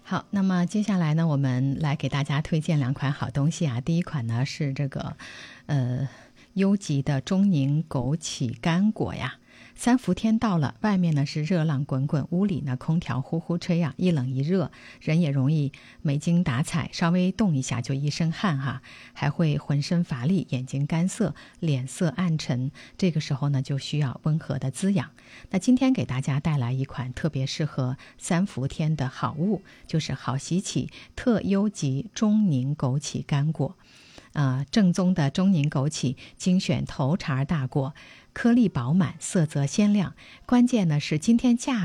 好，那么接下来呢，我们来给大家推荐两款好东西啊。第一款呢是这个优吉的中宁枸杞干果呀。三伏天到了，外面呢是热浪滚滚，屋里呢空调呼呼吹啊，一冷一热，人也容易没精打采，稍微动一下就一身汗哈，还会浑身乏力，眼睛干涩，脸色暗沉。这个时候呢就需要温和的滋养。那今天给大家带来一款特别适合三伏天的好物，就是好喜起特优级中宁枸杞干果。正宗的中宁枸杞，精选头茬大果，颗粒饱满，色泽鲜亮。关键呢是今天价